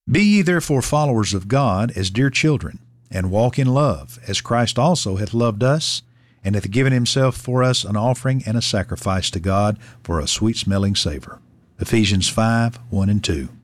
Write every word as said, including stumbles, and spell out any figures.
Be ye therefore followers of God as dear children, and walk in love, as Christ also hath loved us, and hath given himself for us an offering and a sacrifice to God for a sweet-smelling savour. Ephesians five, one and two.